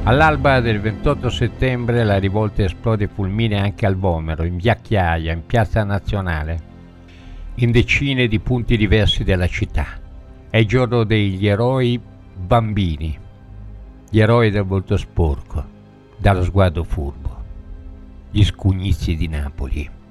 All'alba del 28 settembre la rivolta esplode fulmine anche al Vomero, in via Chiaia, in piazza Nazionale, in decine di punti diversi della città. È il giorno degli eroi bambini, gli eroi del volto sporco, dallo sguardo furbo, gli scugnizi di Napoli.